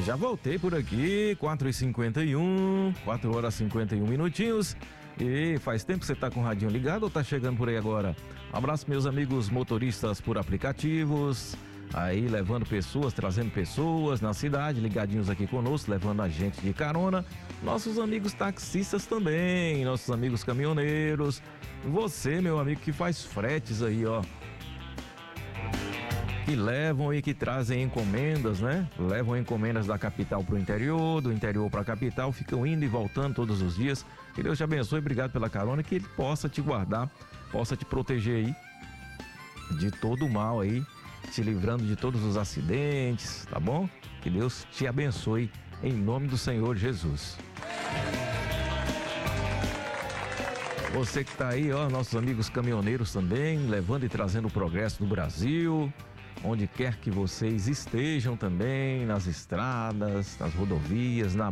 Já voltei por aqui, 4h51, 4 horas e 51 minutinhos. E faz tempo que você tá com o radinho ligado ou tá chegando por aí agora? Um abraço, meus amigos motoristas por aplicativos, aí levando pessoas, trazendo pessoas na cidade, ligadinhos aqui conosco, levando a gente de carona. Nossos amigos taxistas também, nossos amigos caminhoneiros. Você, meu amigo, que faz fretes aí, ó. Que levam e que trazem encomendas, né? Levam encomendas da capital para o interior, do interior para a capital, ficam indo e voltando todos os dias. Que Deus te abençoe, obrigado pela carona, que Ele possa te guardar, possa te proteger aí de todo o mal aí, te livrando de todos os acidentes, tá bom? Que Deus te abençoe em nome do Senhor Jesus. Você que tá aí, ó, nossos amigos caminhoneiros também, levando e trazendo o progresso do Brasil, onde quer que vocês estejam também, nas estradas, nas rodovias, na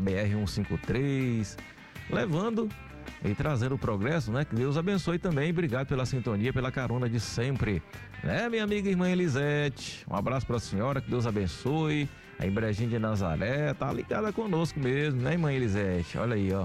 BR-153, levando e trazendo o progresso, né? Que Deus abençoe também, obrigado pela sintonia, pela carona de sempre, né, minha amiga irmã Elisete? Um abraço pra senhora, que Deus abençoe. A Brejinha de Nazaré tá ligada conosco mesmo, né, irmã Elisete? Olha aí, ó,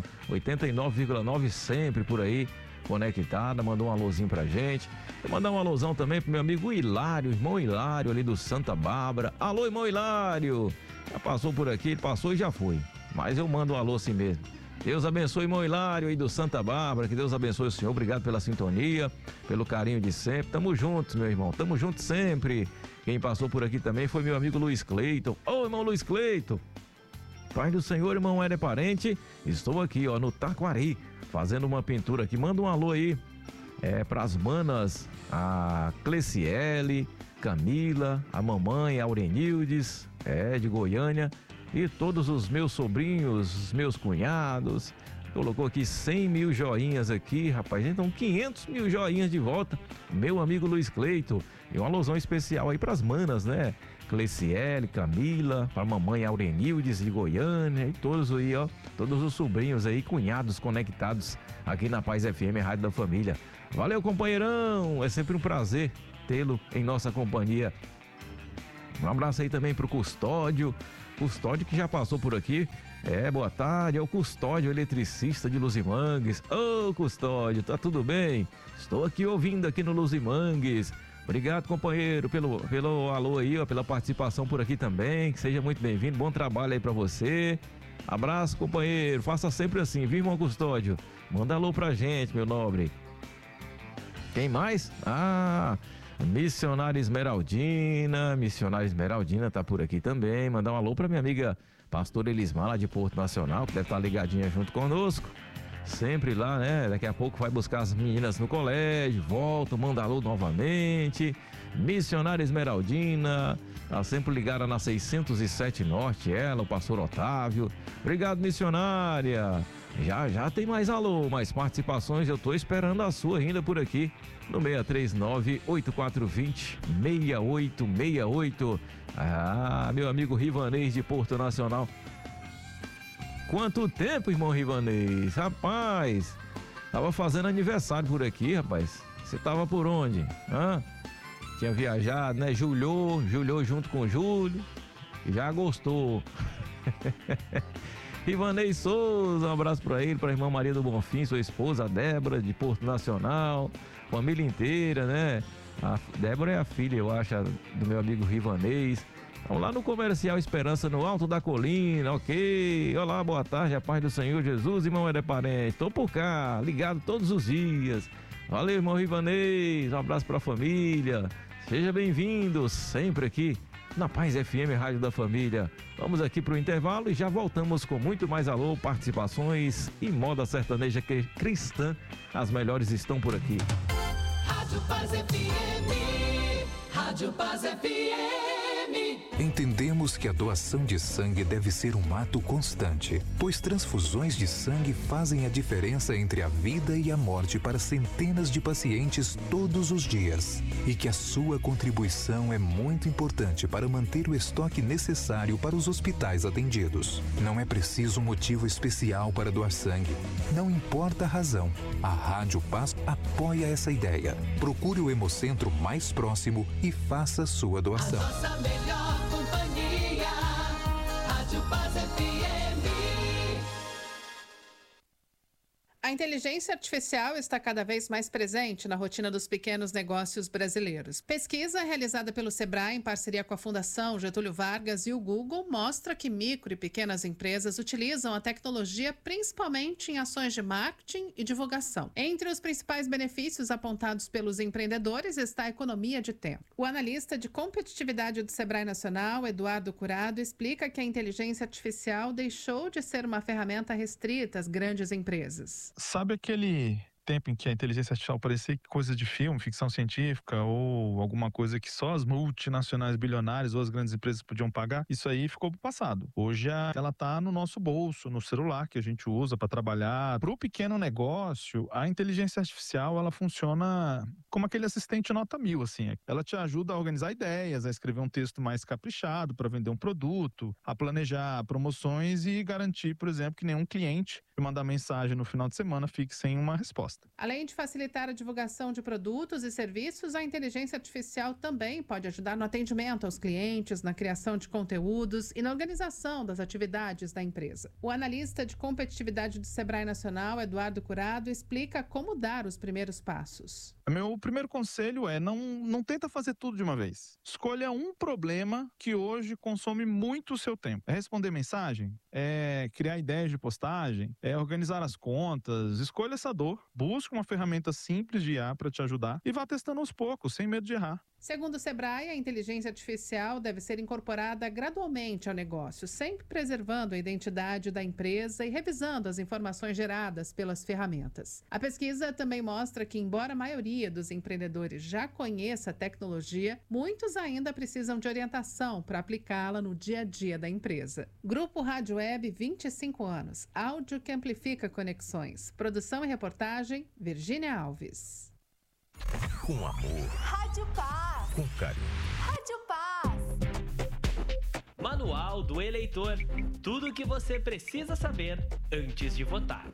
89,9 sempre por aí, conectada, mandou um alôzinho pra gente. Vou mandar um alôzão também pro meu amigo Hilário, irmão Hilário ali do Santa Bárbara. Alô, irmão Hilário! Já passou por aqui, passou e já foi, mas eu mando um alô assim mesmo. Deus abençoe, irmão Hilário aí do Santa Bárbara, que Deus abençoe o senhor, obrigado pela sintonia, pelo carinho de sempre. Tamo juntos, meu irmão, tamo juntos sempre. Quem passou por aqui também foi meu amigo Luiz Cleiton. Ô, irmão Luiz Cleiton, Pai do Senhor, irmão Éder Parente, estou aqui, ó, no Taquari, fazendo uma pintura aqui. Manda um alô aí, pras manas, a Cleciele, Camila, a mamãe Aurenildes, de Goiânia, e todos os meus sobrinhos, os meus cunhados. Colocou aqui 100 mil joinhas aqui, rapaz, então 500 mil joinhas de volta, meu amigo Luiz Cleito. E uma alusão especial aí pras manas, né? Cleciele, Camila, pra mamãe Aurenildes de Goiânia e todos aí, ó, todos os sobrinhos aí, cunhados conectados aqui na Paz FM, Rádio da Família. Valeu, companheirão, é sempre um prazer tê-lo em nossa companhia. Um abraço aí também pro Custódio que já passou por aqui. Boa tarde, é o Custódio, eletricista de Luzimangues. Ô, Custódio, tá tudo bem? Estou aqui ouvindo aqui no Luzimangues. Obrigado, companheiro, pelo alô aí, ó, pela participação por aqui também. Que seja muito bem-vindo, bom trabalho aí pra você. Abraço, companheiro, faça sempre assim, viu, irmão Custódio? Manda alô pra gente, meu nobre. Quem mais? Missionária Esmeraldina tá por aqui também. Mandar um alô pra minha amiga Pastora Elismar, lá de Porto Nacional, que deve estar ligadinha junto conosco. Sempre lá, né? Daqui a pouco vai buscar as meninas no colégio, volta, manda alô novamente. Missionária Esmeraldina, tá sempre ligada na 607 Norte, ela, o pastor Otávio. Obrigado, missionária. Já tem mais alô, mais participações, eu tô esperando a sua ainda por aqui, no 639-8420-6868. Meu amigo Rivanês de Porto Nacional. Quanto tempo, irmão Rivanês? Rapaz, tava fazendo aniversário por aqui, rapaz. Você tava por onde? Tinha viajado, né? Julhou junto com o Júlio, já gostou. Rivanês Souza, um abraço pra ele, pra irmã Maria do Bonfim, sua esposa, a Débora, de Porto Nacional, família inteira, né? A Débora é a filha, eu acho, do meu amigo Rivanês. Vamos lá no Comercial Esperança, no Alto da Colina, ok? Olá, boa tarde, a paz do Senhor Jesus, irmão Éder Parente. Tô por cá, ligado todos os dias. Valeu, irmão Rivanês, um abraço pra família. Seja bem-vindo sempre aqui na Paz FM, Rádio da Família. Vamos aqui pro intervalo e já voltamos com muito mais alô, participações e moda sertaneja cristã. As melhores estão por aqui. Rádio Paz FM, Rádio Paz FM. Entendemos que a doação de sangue deve ser um ato constante, pois transfusões de sangue fazem a diferença entre a vida e a morte para centenas de pacientes todos os dias. E que a sua contribuição é muito importante para manter o estoque necessário para os hospitais atendidos. Não é preciso um motivo especial para doar sangue. Não importa a razão. A Rádio Paz apoia essa ideia. Procure o Hemocentro mais próximo e faça sua doação. A nossa melhor companhia, Rádio Paz A inteligência artificial está cada vez mais presente na rotina dos pequenos negócios brasileiros. Pesquisa realizada pelo Sebrae em parceria com a Fundação Getúlio Vargas e o Google mostra que micro e pequenas empresas utilizam a tecnologia principalmente em ações de marketing e divulgação. Entre os principais benefícios apontados pelos empreendedores está a economia de tempo. O analista de competitividade do Sebrae Nacional, Eduardo Curado, explica que a inteligência artificial deixou de ser uma ferramenta restrita às grandes empresas. Sabe aquele tempo em que a inteligência artificial parecia coisa de filme, ficção científica ou alguma coisa que só as multinacionais bilionárias ou as grandes empresas podiam pagar? Isso aí ficou pro passado. Hoje ela está no nosso bolso, no celular que a gente usa para trabalhar. Para o pequeno negócio, a inteligência artificial ela funciona como aquele assistente nota 1000, assim. Ela te ajuda a organizar ideias, a escrever um texto mais caprichado para vender um produto, a planejar promoções e garantir, por exemplo, que nenhum cliente que mandar mensagem no final de semana fique sem uma resposta. Além de facilitar a divulgação de produtos e serviços, a inteligência artificial também pode ajudar no atendimento aos clientes, na criação de conteúdos e na organização das atividades da empresa. O analista de competitividade do Sebrae Nacional, Eduardo Curado, explica como dar os primeiros passos. Meu primeiro conselho é não tenta fazer tudo de uma vez. Escolha um problema que hoje consome muito o seu tempo. É responder mensagem? É criar ideias de postagem? É organizar as contas? Escolha essa dor. Busque uma ferramenta simples de IA para te ajudar e vá testando aos poucos, sem medo de errar. Segundo o Sebrae, a inteligência artificial deve ser incorporada gradualmente ao negócio, sempre preservando a identidade da empresa e revisando as informações geradas pelas ferramentas. A pesquisa também mostra que, embora a maioria dos empreendedores já conheça a tecnologia, muitos ainda precisam de orientação para aplicá-la no dia a dia da empresa. Grupo Rádio Web, 25 anos. Áudio que amplifica conexões. Produção e reportagem, Virgínia Alves. Com amor. Rádio Paz. Com carinho. Rádio Paz. Manual do Eleitor. Tudo o que você precisa saber antes de votar.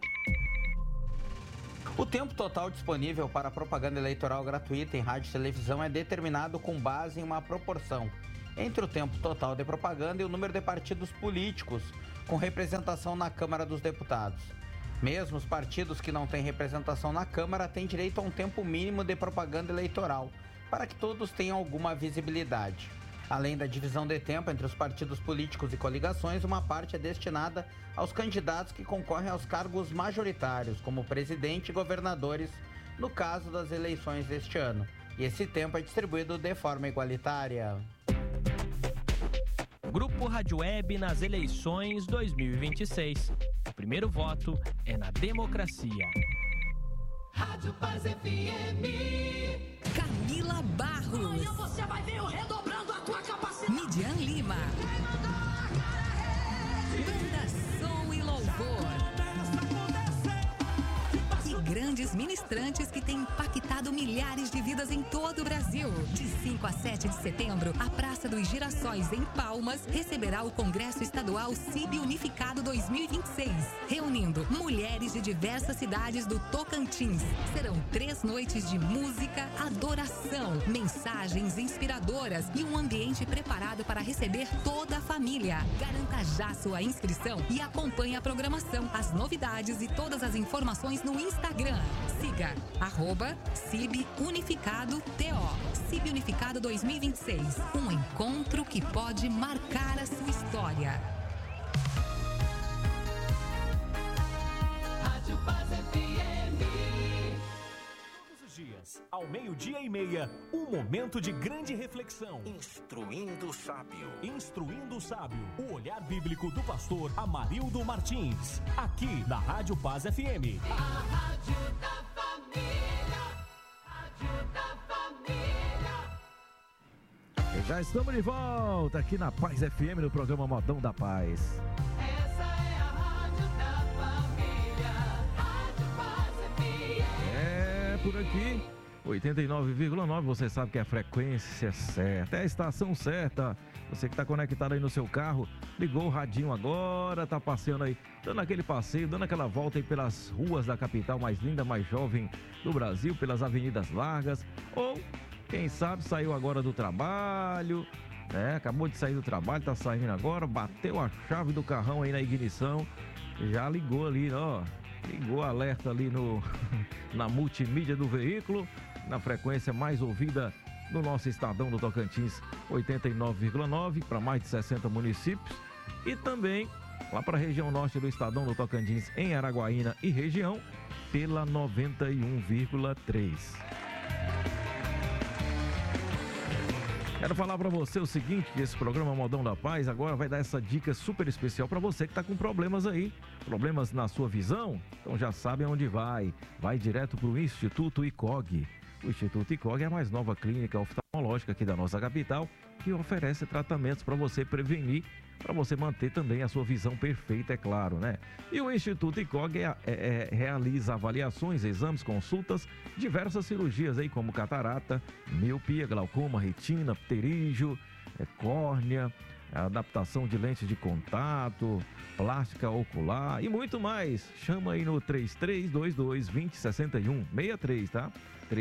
O tempo total disponível para propaganda eleitoral gratuita em rádio e televisão é determinado com base em uma proporção entre o tempo total de propaganda e o número de partidos políticos com representação na Câmara dos Deputados. Mesmo os partidos que não têm representação na Câmara têm direito a um tempo mínimo de propaganda eleitoral, para que todos tenham alguma visibilidade. Além da divisão de tempo entre os partidos políticos e coligações, uma parte é destinada aos candidatos que concorrem aos cargos majoritários, como presidente e governadores, no caso das eleições deste ano. E esse tempo é distribuído de forma igualitária. Grupo Rádio Web nas eleições 2026. O primeiro voto é na democracia. Rádio Paz FM. Camila Barros. Amanhã você vai ver eu redobrando a tua capacidade. Midian Lima. Banda Som e Louvor. E grandes ministrantes que têm impactado milhares de vidas em todo o Brasil. De 5 a 7 de setembro, a Praça dos Girassóis, em Palmas, receberá o Congresso Estadual CIB Unificado 2026, reunindo mulheres de diversas cidades do Tocantins. Serão 3 noites de música, adoração, mensagens inspiradoras e um ambiente preparado para receber toda a família. Garanta já sua inscrição e acompanhe a programação, as novidades e todas as informações no Instagram. Siga @CIB Unificado TO. CIB Unificado 2026. Um encontro que pode marcar a sua história. Rádio Paz FM. Todos os dias, ao 12:30, um momento de grande reflexão. Instruindo o sábio. Instruindo o Sábio, o olhar bíblico do pastor Amarildo Martins, aqui na Rádio Paz FM. A Rádio da Família. Rádio da Família. Já estamos de volta aqui na Paz FM, no programa Modão da Paz. Essa é a Rádio da Família. Rádio Paz FM. É por aqui, 89,9, você sabe que é a frequência certa, é a estação certa. Você que está conectado aí no seu carro, ligou o radinho agora, tá passeando aí, dando aquele passeio, dando aquela volta aí pelas ruas da capital mais linda, mais jovem do Brasil, pelas avenidas largas, ou quem sabe saiu agora do trabalho, né? Acabou de sair do trabalho, tá saindo agora, bateu a chave do carrão aí na ignição, já ligou ali, ó, Ligou alerta ali na multimídia do veículo, na frequência mais ouvida no nosso Estadão do Tocantins, 89,9 para mais de 60 municípios. E também lá para a região norte do Estadão do Tocantins, em Araguaína e região, pela 91,3. Quero falar para você o seguinte, que esse programa Modão da Paz agora vai dar essa dica super especial para você que está com problemas aí, problemas na sua visão, então já sabe aonde vai direto para o Instituto ICOG. O Instituto ICOG é a mais nova clínica oftalmológica aqui da nossa capital, que oferece tratamentos para você prevenir, para você manter também a sua visão perfeita, é claro, né? E o Instituto ICOG realiza avaliações, exames, consultas, diversas cirurgias aí como catarata, miopia, glaucoma, retina, pterígio, córnea, adaptação de lentes de contato, plástica ocular e muito mais. Chama aí no 3322-2061, 63, tá?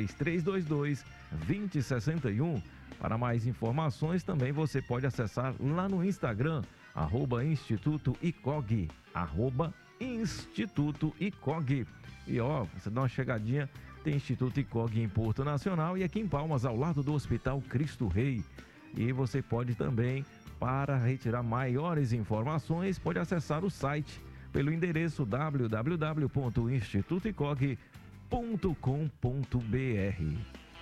3322-2061. Para mais informações, também você pode acessar lá no Instagram, @Instituto ICOG, @Instituto ICOG. E ó, você dá uma chegadinha, tem Instituto ICOG em Porto Nacional e aqui em Palmas, ao lado do Hospital Cristo Rei. E você pode também, para retirar maiores informações, pode acessar o site pelo endereço www.institutoicog.com.br.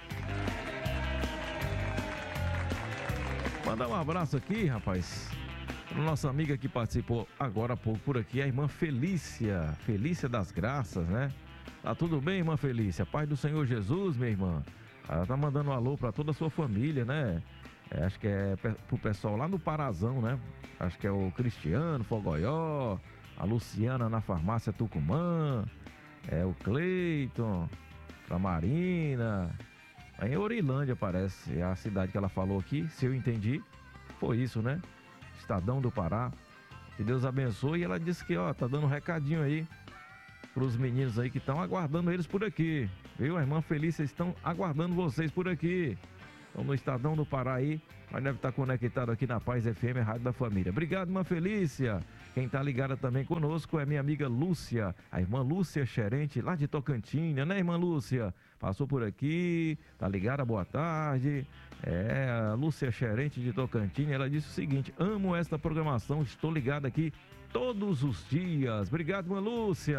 Mandar um abraço aqui, rapaz, para nossa amiga que participou agora há pouco por aqui, a irmã Felícia das Graças, né? Tá tudo bem, irmã Felícia? Paz do Senhor Jesus, minha irmã. Ela tá mandando um alô para toda a sua família, né? Acho que é pro pessoal lá no Parazão, né? Acho que é o Cristiano Fogoió, a Luciana na farmácia Tucumã, o Cleiton, a Marina. Aí em Orilândia, parece, é a cidade que ela falou aqui, se eu entendi, foi isso, né? Estadão do Pará. Que Deus abençoe. E ela disse que, ó, tá dando um recadinho aí pros meninos aí que estão aguardando eles por aqui. Viu? A irmã Felícia estão aguardando vocês por aqui. Então no Estadão do Pará aí, mas deve estar conectado aqui na Paz FM, a Rádio da Família. Obrigado, irmã Felícia. Quem tá ligada também conosco é minha amiga Lúcia, a irmã Lúcia Xerente, lá de Tocantinha, né, irmã Lúcia? Passou por aqui, tá ligada, boa tarde. A Lúcia Xerente de Tocantinha, ela disse o seguinte: amo esta programação, estou ligada aqui todos os dias. Obrigado, irmã Lúcia.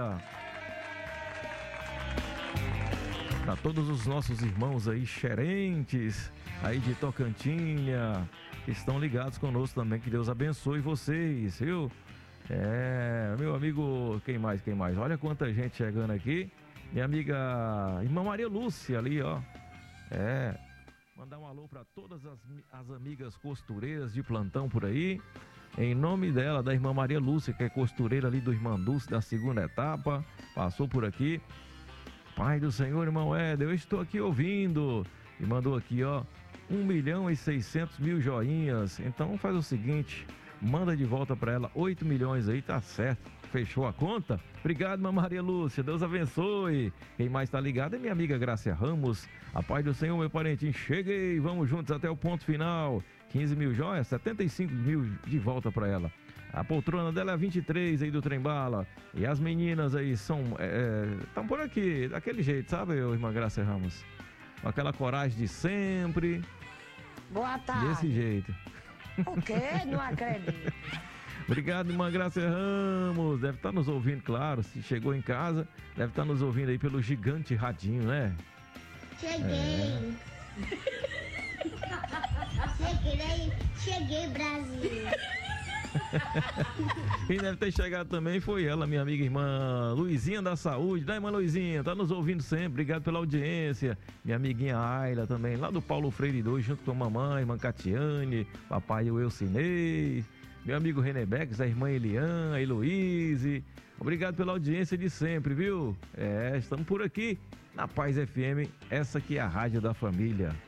Para todos os nossos irmãos aí xerentes, aí de Tocantinha, que estão ligados conosco também, que Deus abençoe vocês, viu? Meu amigo, quem mais? Olha quanta gente chegando aqui. Minha amiga irmã Maria Lúcia ali, ó. Mandar um alô para todas as amigas costureiras de plantão por aí. Em nome dela, da irmã Maria Lúcia, que é costureira ali do Irmã Dulce da segunda etapa, passou por aqui. Pai do Senhor, irmão Éder, eu estou aqui ouvindo. E mandou aqui, ó, 1.600.000 joinhas. Então faz o seguinte, manda de volta para ela 8 milhões aí, tá certo. Fechou a conta? Obrigado, irmã Maria Lúcia, Deus abençoe. Quem mais tá ligado é minha amiga Grácia Ramos. A paz do Senhor, meu parentinho, cheguei, vamos juntos até o ponto final. 15 mil joias, 75 mil de volta para ela. A poltrona dela é 23 aí do Trem-Bala. E as meninas aí estão por aqui, daquele jeito, sabe, irmã Grácia Ramos? Com aquela coragem de sempre. Boa tarde. Desse jeito. O quê? Não acredito. Obrigado, irmã Grácia Ramos. Deve estar nos ouvindo, claro. Se chegou em casa, deve estar nos ouvindo aí pelo gigante radinho, né? Cheguei. Cheguei, Brasil. Quem deve ter chegado também foi ela, minha amiga irmã Luizinha da Saúde, né, irmã Luizinha? Tá nos ouvindo sempre, obrigado pela audiência. Minha amiguinha Ayla também, lá do Paulo Freire 2, junto com a mamãe, irmã Catiane, papai o Eucinei, meu amigo Renebex, a irmã Elian, a Heloíse. Obrigado pela audiência de sempre, viu? Estamos por aqui na Paz FM, essa que é a rádio da família.